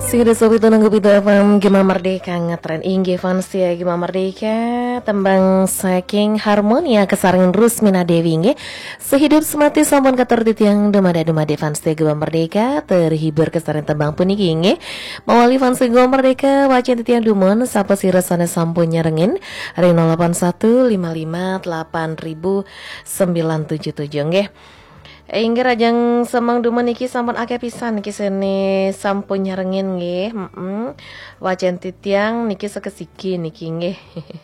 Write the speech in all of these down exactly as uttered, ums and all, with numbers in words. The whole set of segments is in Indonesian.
Sige sobi tunang gupito F M Gema Merdeka ngetren ingge fansia Gema Merdeka tembang saking harmonia kesaring Rusmina Dewi nge sehidup semati sampun kator titiang demada demade fansia Gema Merdeka terhibur kesaring tembang puniki nge mawali fansia Gema Merdeka wacin titiang dumon sapa sirasane sampun nyarengin ring nol delapan satu lima lima delapan ribu sembilan tujuh tujuh nge. Ingge rajang semang dumen iki sampun akeh pisan niki sene sampun nyarengin nggih. Heeh. Wajan titiang niki sekesiki niki nggih.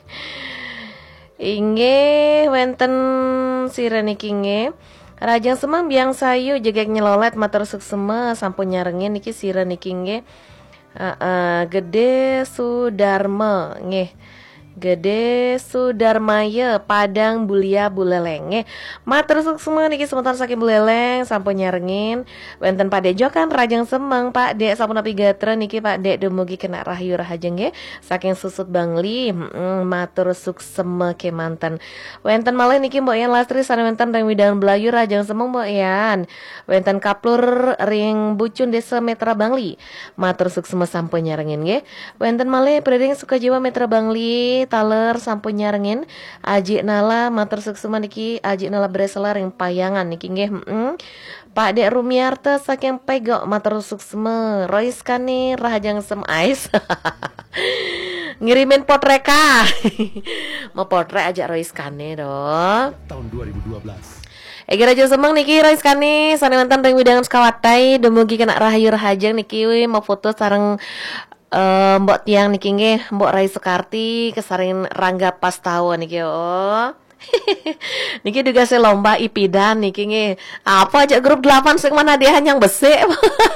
Ingge wenten sire niki nggih. Rajang semang biang sayu jegek nyelolet matur suksema sampun nyarengin niki sire niki nggih. Heeh, Gede Sudarma nggih. Gede Sudarmaya Padang Bulia Buleleng. Matur suksema niki sebentar saking Buleleng sampun nyarengin wenten Pak Dek Jokan rajang semang Pak Dek sampun api gatra niki Pak Dek dumugi kena rahayu rahajeng nggih saking Susut Bangli. Mm, matur suksema kemanten. Wenten malih niki Mbok Yan Lastri sane wenten ring Widang Belayu rajang semang Mbok Yan. Wenten Kaplur ring Bucun Desa Metra Bangli. Matur suksema sampun nyarengin nggih. Wenten malih Preding Sukajiwa Metra Bangli taler sampun nyarengin Aji Nala matur suksema niki Aji Nala Bresela ring Payangan niki nggih. Heeh. Pak Dek Rumiarta saking Pegok matur suksema Rois Kani rahajang sem ais. Ngirimin potreka. Mau potret aja Rois Kani dong. Tahun dua ribu dua belas. Egi raja semang niki Rois Kani sane wonten ring Widangan Sekawatai dumugi kena rahayu rahajeng niki we mau foto sareng Uh, Mbok tiang niki nggih Mbok Rai Soekarti kesaring Rangga Pastawa niki oh. Niki juga saya lomba ipidan niki nggih. Apa aja grup delapan sing mana dia hanyang besek.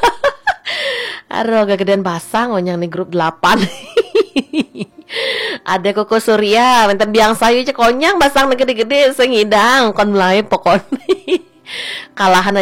Aduh kegedean pasang onyang nih grup delapan. Ada Koko Surya wenten biang sayu cek onyang basang gede-gede sing hidang kon mulai pokon. Kalahan